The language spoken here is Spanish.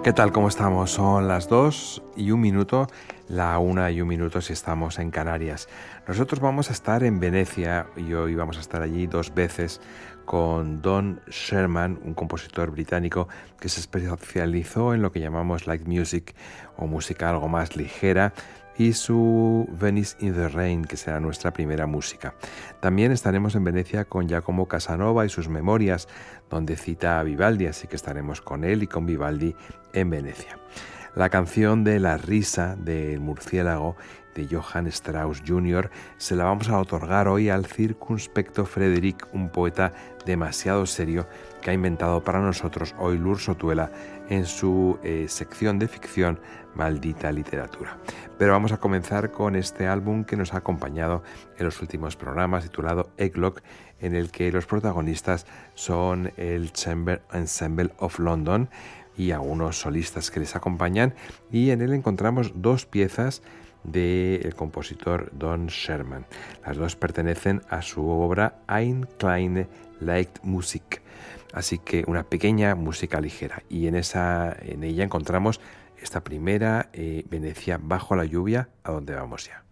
¿Qué tal? ¿Cómo estamos? Son las 2:01, la 1:01 si estamos en Canarias. Nosotros vamos a estar en Venecia y hoy vamos a estar allí 2 veces con Don Sherman, un compositor británico que se especializó en lo que llamamos light music o música algo más ligera, y su Venice in the Rain, que será nuestra primera música. También estaremos en Venecia con Giacomo Casanova y sus memorias, donde cita a Vivaldi, así que estaremos con él y con Vivaldi en Venecia. La canción de La risa del murciélago de Johann Strauss Jr. se la vamos a otorgar hoy al circunspecto Frédéric, un poeta demasiado serio que ha inventado para nosotros hoy Lur Sotuela en su sección de ficción Maldita Literatura. Pero vamos a comenzar con este álbum que nos ha acompañado en los últimos programas, titulado Egglock, en el que los protagonistas son el Chamber Ensemble of London y algunos solistas que les acompañan, y en él encontramos 2 piezas del compositor Don Sherman. Las 2 pertenecen a su obra Ein kleine Lichtmusik, así que una pequeña música ligera, y en ella encontramos esta primera, Venecia bajo la lluvia, a donde vamos ya.